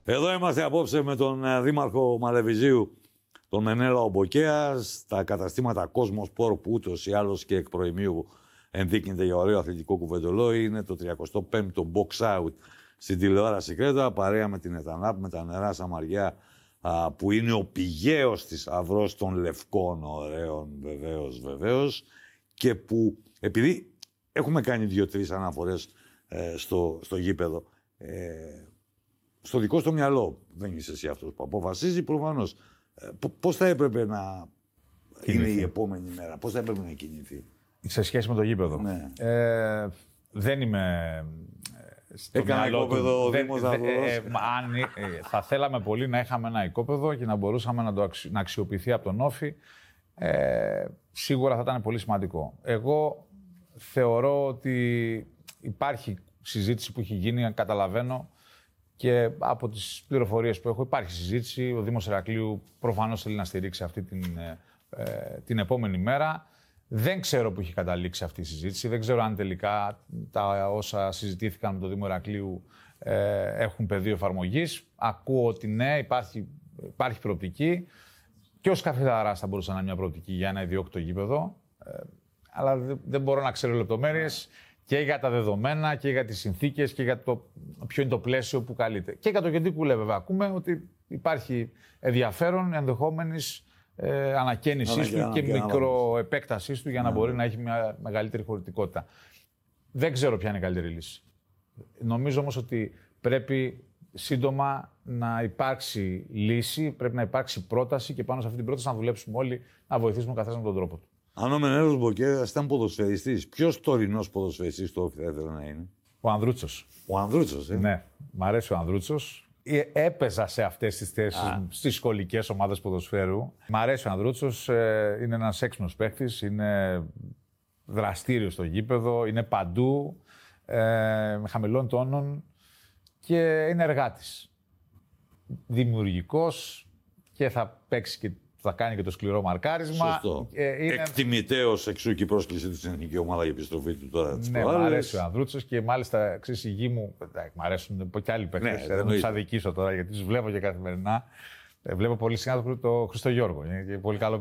Εδώ είμαστε απόψε με τον Δήμαρχο Μαλεβιζίου, τον Μενέλα Ομποκέας, τα καταστήματα Κόσμος Πορ που ούτως ή άλλως και εκ προημίου ενδείκνυται για ωραίο αθλητικό κουβεντολόι. Είναι το 35ο box out στην τηλεόραση Κρέτα, παρέα με την Ετανάπ, με τα νερά Σαμαριά, που είναι ο πηγαίος της αυρός των λευκών ωραίων, βεβαίως, και που επειδή έχουμε κάνει 2-3 αναφορές στο γήπεδο, στο δικό στο μυαλό, δεν είσαι εσύ αυτός που αποφασίζει, προφανώς. Πώς θα έπρεπε να είναι η επόμενη μέρα, πώς θα έπρεπε να κινηθεί. Σε σχέση με το γήπεδο. Ναι. Δεν είμαι στο Έκανα μυαλό οικόπεδο ο Δήμος θα θέλαμε πολύ να είχαμε ένα οικόπεδο και να μπορούσαμε να αξιοποιηθεί από τον Όφη. Σίγουρα θα ήταν πολύ σημαντικό. Εγώ θεωρώ ότι υπάρχει συζήτηση που έχει γίνει, καταλαβαίνω, και από τις πληροφορίες που έχω υπάρχει συζήτηση. Ο Δήμος Ηρακλείου προφανώς θέλει να στηρίξει αυτή την επόμενη μέρα. Δεν ξέρω που έχει καταλήξει αυτή η συζήτηση. Δεν ξέρω αν τελικά τα όσα συζητήθηκαν με το Δήμο Ηρακλείου έχουν πεδίο εφαρμογής. Ακούω ότι ναι, υπάρχει προοπτική. Και ως καφεδαράς θα μπορούσε να είναι μια προοπτική για ένα ιδιόκτητο γήπεδο. Αλλά δεν μπορώ να ξέρω λεπτομέρειες και για τα δεδομένα και για τις συνθήκες και για το ποιο είναι το πλαίσιο που καλείται. Και για το γιατί που λέει, βέβαια, ακούμε ότι υπάρχει ενδιαφέρον ενδεχόμενης ανακαίνισής του και μικροεπέκτασής του για να μπορεί να έχει μια μεγαλύτερη χωρητικότητα. Δεν ξέρω ποια είναι η καλύτερη λύση. Νομίζω όμως ότι πρέπει σύντομα να υπάρξει λύση, πρέπει να υπάρξει πρόταση και πάνω σε αυτή την πρόταση να δουλέψουμε όλοι, να βοηθήσουμε ο καθένας με τον τρόπο του. Αν ο Μενέλος Ομποκέας ήταν ποδοσφαιριστής, ποιος τωρινός ποδοσφαιριστής του Όφη θα ήθελε να είναι? Ο Ανδρούτσος. Ο Ανδρούτσος, Ναι, μ' αρέσει ο Ανδρούτσος. Έπαιζα σε αυτές τις θέσεις στις σχολικές ομάδες ποδοσφαίρου. Μ' αρέσει ο Ανδρούτσος, είναι ένας έξυπνος παίκτης, είναι δραστήριος στο γήπεδο, είναι παντού, με χαμηλών τόνων και είναι εργάτης. Δημιουργικός και θα παίξει και θα κάνει και το σκληρό μαρκάρισμα. Σωστό. Εκτιμητέως εξού και η πρόσκληση του στην εθνική ομάδα για επιστροφή του τώρα. Ναι, μου αρέσει ο Ανδρούτσος και μάλιστα ξέρεις, η γη μου. Μ' αρέσουν και άλλοι παίκτες. Δεν τους αδικήσω τώρα γιατί τους βλέπω και καθημερινά. Βλέπω πολύ συχνά τον Χρήστο Γιώργο. Είναι πολύ καλό.